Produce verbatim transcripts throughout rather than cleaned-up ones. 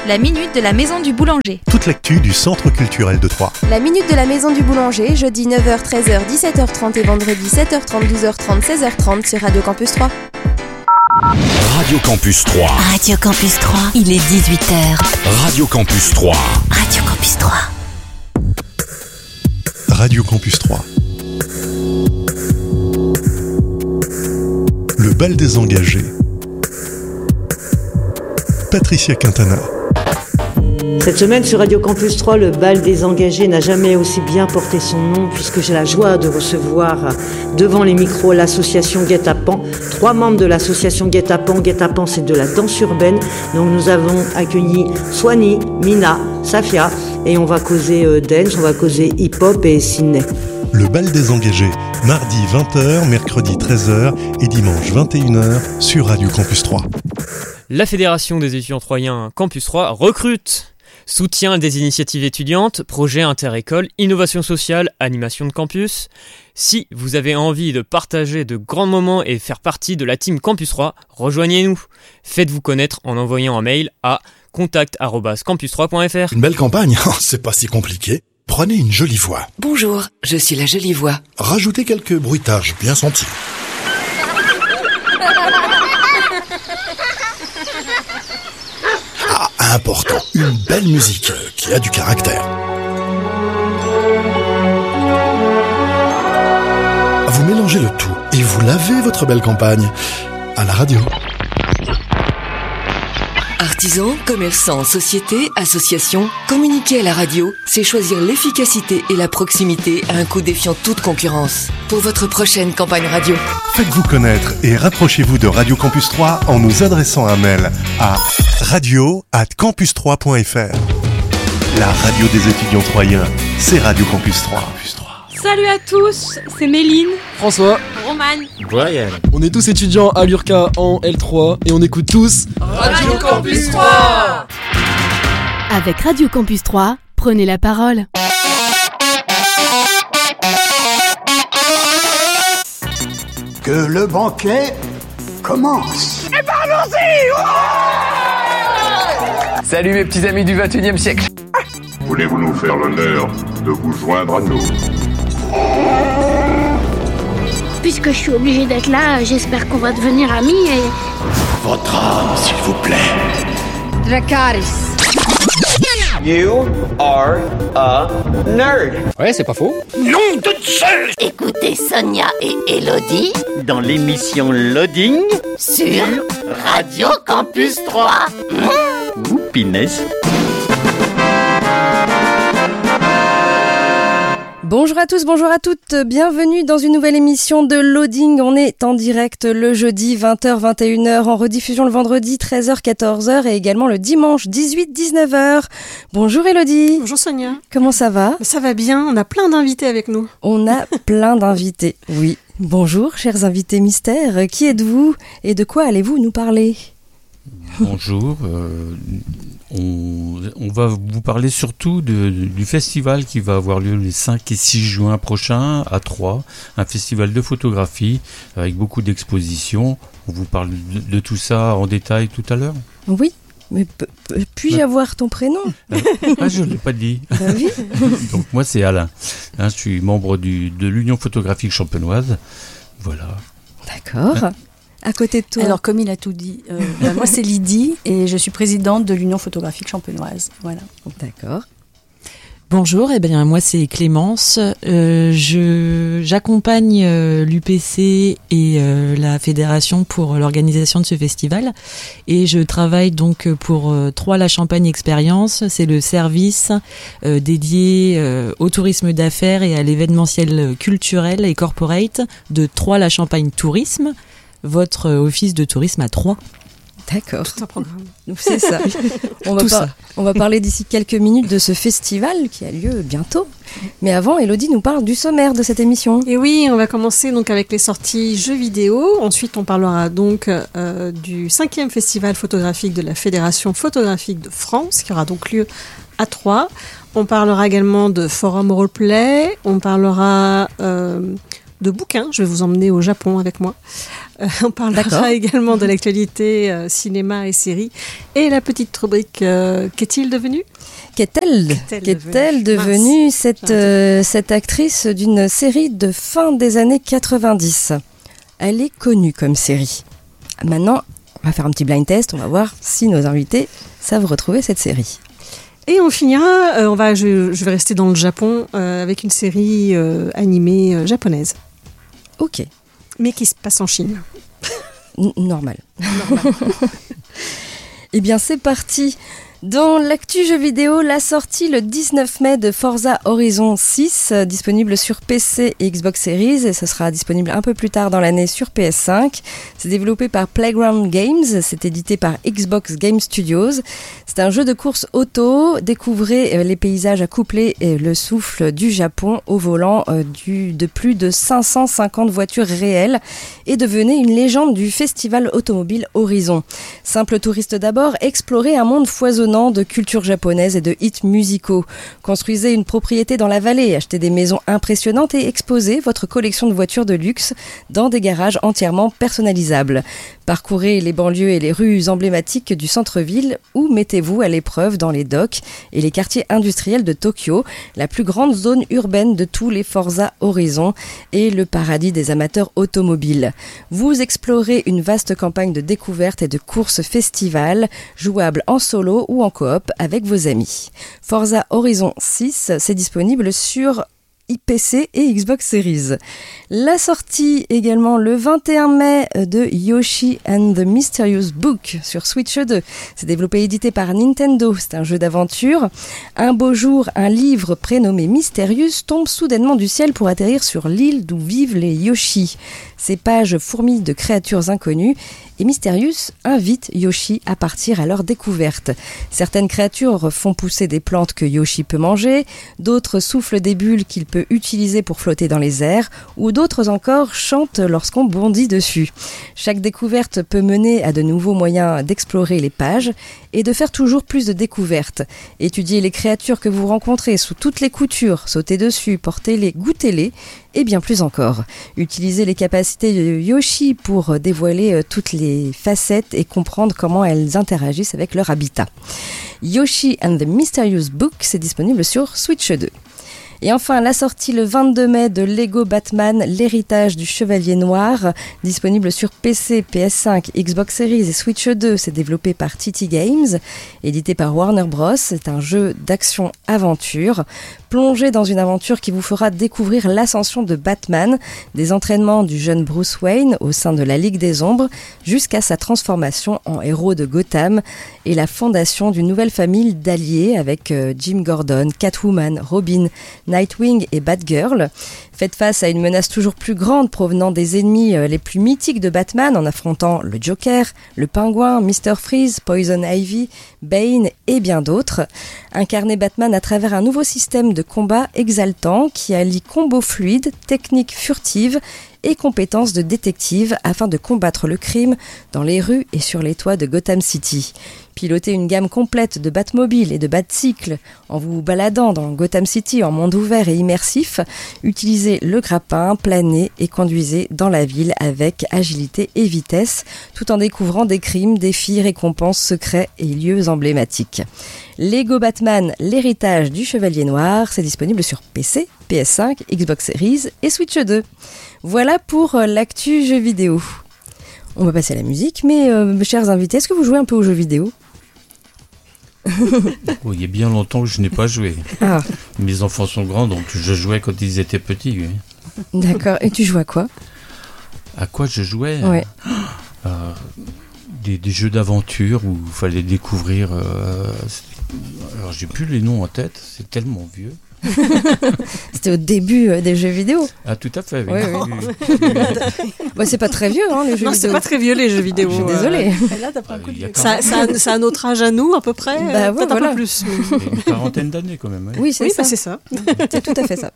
La minute de la Maison du Boulanger. Toute l'actu du Centre culturel de Troyes. La minute de la Maison du Boulanger, jeudi neuf heures, treize heures, dix-sept heures trente et vendredi sept heures trente, douze heures trente, seize heures trente sur Radio Campus Troyes. Radio Campus Troyes. Radio Campus Troyes, il est dix-huit heures. Radio Campus Troyes. Radio Campus Troyes. Radio Campus Troyes. Le bal des engagés. Patricia Quintana. Cette semaine sur Radio Campus Troyes, le bal des engagés n'a jamais aussi bien porté son nom, puisque j'ai la joie de recevoir devant les micros l'association Guet-Apens. Trois membres de l'association Guet-Apens. Guet-Apens, c'est de la danse urbaine. Donc nous avons accueilli Swanny, Mina, Safia, et on va causer euh, dance, on va causer hip-hop et Sydney. Le bal des engagés, mardi vingt heures, mercredi treize heures et dimanche vingt et une heures sur Radio Campus Troyes. La Fédération des étudiants troyens Campus Troyes recrute. Soutien des initiatives étudiantes, projets inter-écoles, innovation sociale, animation de campus. Si vous avez envie de partager de grands moments et faire partie de la team Campus Troyes, rejoignez-nous. Faites-vous connaître en envoyant un mail à contact arobase campus troyes point f r. Une belle campagne, c'est pas si compliqué. Prenez une jolie voix. Bonjour, je suis la jolie voix. Rajoutez quelques bruitages bien sentis. Ah, important, une belle musique qui a du caractère. Vous mélangez le tout et vous lavez votre belle campagne à la radio. Artisans, commerçants, sociétés, associations, communiquer à la radio, c'est choisir l'efficacité et la proximité à un coût défiant toute concurrence. Pour votre prochaine campagne radio. Faites-vous connaître et rapprochez-vous de Radio Campus Troyes en nous adressant un mail à radio arobase campus troyes point f r. La radio des étudiants troyens, c'est Radio Campus Troyes. Salut à tous, c'est Méline, François, Romane, Brian. On est tous étudiants à l'U R C A en L trois et on écoute tous Radio Campus Troyes. Avec Radio Campus Troyes, prenez la parole. Que le banquet commence. Et ben allons-y. Oh Salut mes petits amis du vingt et unième siècle. Voulez-vous nous faire l'honneur de vous joindre à nous? Puisque je suis obligé d'être là, j'espère qu'on va devenir amis et... Votre âme, s'il vous plaît. Dracarys. You are a nerd. Ouais, c'est pas faux. Nom de Dieu. Écoutez Sonia et Elodie dans l'émission Loading sur Radio Campus Troyes. Mmh. Ouh, pinesse. Bonjour à tous, bonjour à toutes, bienvenue dans une nouvelle émission de Loading. On est en direct le jeudi vingt heures, vingt et une heures, en rediffusion le vendredi treize heures, quatorze heures et également le dimanche dix-huit, dix-neuf heures. Bonjour Elodie. Bonjour Sonia. Comment ça va? Ça va bien, on a plein d'invités avec nous. On a plein d'invités, oui. Bonjour chers invités mystères, qui êtes-vous et de quoi allez-vous nous parler? Bonjour, euh, on, on va vous parler surtout de, du festival qui va avoir lieu les cinq et six juin prochains à Troyes, un festival de photographie avec beaucoup d'expositions. On vous parle de, de tout ça en détail tout à l'heure. Oui, mais p- p- puis-je bah. avoir ton prénom? Ah, je ne l'ai pas dit. Bah oui. Donc moi c'est Alain, hein, je suis membre du, de l'Union photographique champenoise. Voilà. D'accord. Hein? À côté de toi. Alors, comme il a tout dit, euh, bah, moi c'est Lydie et je suis présidente de l'Union photographique champenoise. Voilà. D'accord. Bonjour, et eh bien moi c'est Clémence. Euh, je j'accompagne euh, l'U P C et euh, la fédération pour l'organisation de ce festival et je travaille donc pour euh, Troyes la Champagne Expérience. C'est le service euh, dédié euh, au tourisme d'affaires et à l'événementiel culturel et corporate de Troyes la Champagne Tourisme, votre office de tourisme à Troyes. D'accord. Tout un programme. C'est ça. On va, par- on va parler d'ici quelques minutes de ce festival qui a lieu bientôt. Mais avant, Elodie nous parle du sommaire de cette émission. Et oui, on va commencer donc avec les sorties jeux vidéo. Ensuite, on parlera donc euh, du cinquième festival photographique de la Fédération photographique de France, qui aura donc lieu à Troyes. On parlera également de forum roleplay. On parlera... Euh, de bouquins. Je vais vous emmener au Japon avec moi. Euh, on parlera D'accord. également de l'actualité euh, cinéma et séries. Et la petite rubrique euh, qu'est-il devenu ? Qu'est-elle, Qu'est-elle, Qu'est-elle devenue, devenue cette, euh, cette actrice d'une série de fin des années quatre-vingt-dix ? Elle est connue comme série. Maintenant, on va faire un petit blind test, on va voir si nos invités savent retrouver cette série. Et on finira, euh, on va, je, je vais rester dans le Japon euh, avec une série euh, animée euh, japonaise. Ok. Mais qui se passe en Chine. N- normal. normal. Eh bien, c'est parti. Dans l'actu jeux vidéo, la sortie le dix-neuf mai de Forza Horizon six, euh, disponible sur P C et Xbox Series, et ce sera disponible un peu plus tard dans l'année sur P S cinq. C'est développé par Playground Games, c'est édité par Xbox Game Studios. C'est un jeu de course auto, découvrez euh, les paysages accouplés et le souffle du Japon au volant euh, du, de plus de cinq cent cinquante voitures réelles et devenez une légende du festival automobile Horizon. Simple touriste d'abord, explorez un monde foisonnant de culture japonaise et de hits musicaux. Construisez une propriété dans la vallée, achetez des maisons impressionnantes et exposez votre collection de voitures de luxe dans des garages entièrement personnalisables. Parcourez les banlieues et les rues emblématiques du centre-ville ou mettez-vous à l'épreuve dans les docks et les quartiers industriels de Tokyo, la plus grande zone urbaine de tous les Forza Horizon et le paradis des amateurs automobiles. Vous explorez une vaste campagne de découverte et de courses festivals, jouables en solo ou en coop avec vos amis. Forza Horizon six, c'est disponible sur P C et Xbox Series. La sortie également le vingt et un mai de Yoshi and the Mysterious Book sur Switch deux. C'est développé et édité par Nintendo. C'est un jeu d'aventure. Un beau jour, un livre prénommé Mysterious tombe soudainement du ciel pour atterrir sur l'île d'où vivent les Yoshi. Ces pages fourmillent de créatures inconnues et Mysterious invite Yoshi à partir à leur découverte. Certaines créatures font pousser des plantes que Yoshi peut manger, d'autres soufflent des bulles qu'il peut utiliser pour flotter dans les airs, ou d'autres encore chantent lorsqu'on bondit dessus. Chaque découverte peut mener à de nouveaux moyens d'explorer les pages et de faire toujours plus de découvertes. Étudiez les créatures que vous rencontrez sous toutes les coutures, sautez dessus, portez-les, goûtez-les, et bien plus encore. Utilisez les capacités de Yoshi pour dévoiler toutes les facettes et comprendre comment elles interagissent avec leur habitat. Yoshi and the Mysterious Book, c'est disponible sur Switch deux. Et enfin, la sortie le vingt-deux mai de Lego Batman, l'héritage du Chevalier Noir, disponible sur P C, P S cinq, Xbox Series et Switch deux. C'est développé par T T Games, édité par Warner Bros. C'est un jeu d'action-aventure. Plongez dans une aventure qui vous fera découvrir l'ascension de Batman, des entraînements du jeune Bruce Wayne au sein de la Ligue des Ombres, jusqu'à sa transformation en héros de Gotham et la fondation d'une nouvelle famille d'alliés avec euh, Jim Gordon, Catwoman, Robin, Nightwing et Batgirl. Faites face à une menace toujours plus grande provenant des ennemis les plus mythiques de Batman en affrontant le Joker, le Pingouin, mister Freeze, Poison Ivy, Bane et bien d'autres. Incarnez Batman à travers un nouveau système de combat exaltant qui allie combos fluides, techniques furtives et compétences de détective afin de combattre le crime dans les rues et sur les toits de Gotham City. Pilotez une gamme complète de Batmobile et de Batcycle en vous baladant dans Gotham City en monde ouvert et immersif. Utilisez le grappin, planez et conduisez dans la ville avec agilité et vitesse tout en découvrant des crimes, défis, récompenses, secrets et lieux emblématiques. Lego Batman, l'héritage du Chevalier Noir, c'est disponible sur P C, P S cinq, Xbox Series et Switch deux. Voilà pour l'actu jeux vidéo. On va passer à la musique, mais euh, chers invités, est-ce que vous jouez un peu aux jeux vidéo ? Oh, il y a bien longtemps que je n'ai pas joué. Ah. Mes enfants sont grands, donc je jouais quand ils étaient petits. Oui. D'accord, et tu joues à quoi ? À quoi je jouais ? Ouais. euh, des, des jeux d'aventure où il fallait découvrir... Euh, alors j'ai plus les noms en tête, c'est tellement vieux. C'était au début euh, des jeux vidéo. Ah tout à fait, oui. oui, oui. Bah, c'est pas très vieux hein, les jeux non, vidéo. Non, c'est pas très vieux les jeux vidéo. Ah, je suis désolée. Euh, ça, ça, a, ça a notre âge à nous à peu près, bah, ouais, peut-être voilà. un peu plus. Il y a une quarantaine d'années quand même. Hein. Oui, c'est oui, ça. Bah, c'est ça. C'est tout à fait ça.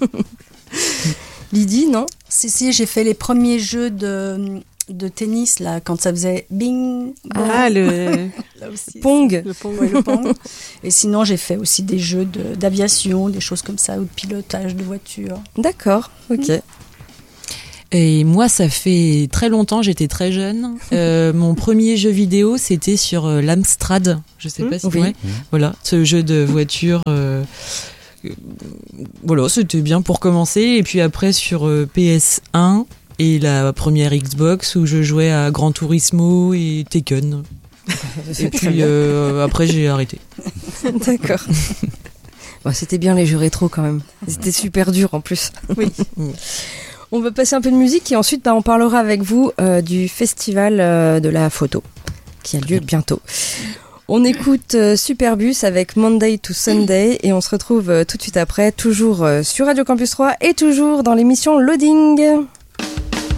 Lydie, non ? Si, si, j'ai fait les premiers jeux de... de tennis là quand ça faisait bing bong. Ah le là aussi, pong le pong ouais, le pong et sinon j'ai fait aussi des jeux de, d'aviation, des choses comme ça ou de pilotage de voiture. D'accord, ok. Et moi, ça fait très longtemps, j'étais très jeune. Euh, mon premier jeu vidéo, c'était sur euh, l'Amstrad. Je sais pas si oui. ouais. Mmh. Voilà, ce jeu de voiture. Euh, euh, voilà, c'était bien pour commencer. Et puis après, sur euh, P S un et la première Xbox où je jouais à Gran Turismo et Tekken. Et puis euh, après, j'ai arrêté. D'accord. Bon, c'était bien les jeux rétro quand même. C'était super dur en plus. Oui. On va passer un peu de musique et ensuite bah, on parlera avec vous euh, du festival euh, de la photo qui a lieu bientôt. On écoute euh, Superbus avec Monday to Sunday et on se retrouve euh, tout de suite après, toujours euh, sur Radio Campus trois et toujours dans l'émission Loading.